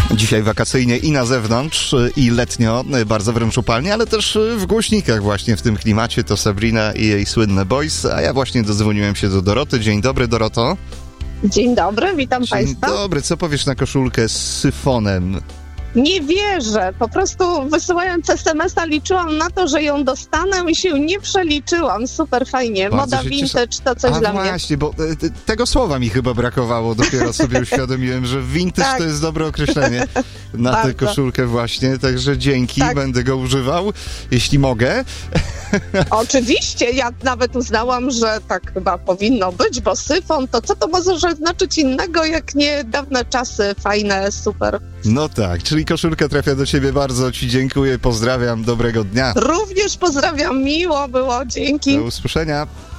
Dzisiaj wakacyjnie i na zewnątrz, i letnio, bardzo wręcz upalnie, ale też w głośnikach właśnie w tym klimacie. To Sabrina i jej słynne Boys, a ja właśnie dodzwoniłem się do Doroty. Dzień dobry, Doroto. Dzień dobry, witam Państwa. Dzień dobry, co powiesz na koszulkę z syfonem? Nie wierzę, po prostu wysyłając SMS-a liczyłam na to, że ją dostanę i się nie przeliczyłam. Super fajnie, Bardzo moda się vintage to coś dla mnie. A właśnie, bo tego słowa mi chyba brakowało, dopiero sobie uświadomiłem, że vintage Tak. to jest dobre określenie na tę Bardzo. koszulkę właśnie, także dzięki, Tak. będę go używał, jeśli mogę. Oczywiście, ja nawet uznałam, że tak chyba powinno być, bo syfon to co to może znaczyć innego, jak nie dawne czasy, fajne, super. No tak, czyli koszulka trafia do ciebie, bardzo ci dziękuję, pozdrawiam, dobrego dnia. Również pozdrawiam, miło było, dzięki. Do usłyszenia.